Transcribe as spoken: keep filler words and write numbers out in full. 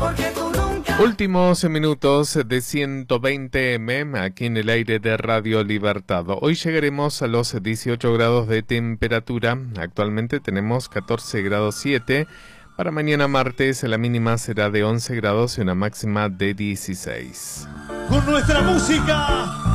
Últimos minutos de ciento veinte eme aquí en el aire de Radio Libertad. Hoy llegaremos a los dieciocho grados de temperatura. Actualmente tenemos catorce grados siete. Para mañana martes la mínima será de once grados y una máxima de dieciséis. Con nuestra música